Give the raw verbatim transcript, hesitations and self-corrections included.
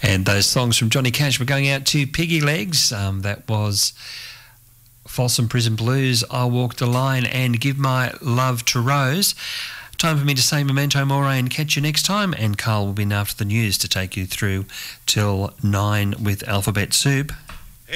And those songs from Johnny Cash were going out to Piggy Legs. Um, that was Folsom Prison Blues, I Walk the Line, and Give My Love to Rose. Time for me to say memento mori and catch you next time. And Carl will be in after the news to take you through till nine with Alphabet Soup.